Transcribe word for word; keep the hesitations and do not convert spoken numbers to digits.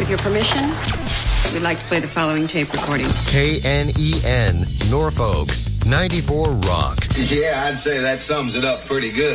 With your permission, we'd like to play the following tape recording. K N E N, Norfolk, ninety-four Rock. Yeah, I'd say that sums it up pretty good.